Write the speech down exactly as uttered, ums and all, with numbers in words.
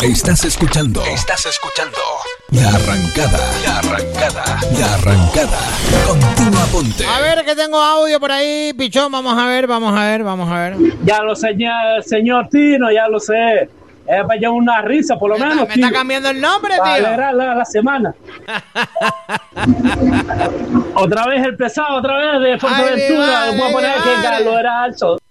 Estás escuchando. Estás escuchando. La Arrancada. La Arrancada. La Arrancada. Con Tuna Ponte. A ver, que tengo audio por ahí, Pichón. Vamos a ver, vamos a ver, vamos a ver. Ya lo sé, ya, señor Tino, ya lo sé. Es para llevar una risa, por lo me menos. Está, me está cambiando el nombre, para tío. alegrar la, la semana. Otra vez el pesado, otra vez de Fuerteventura. Voy a poner que Carlos era alto.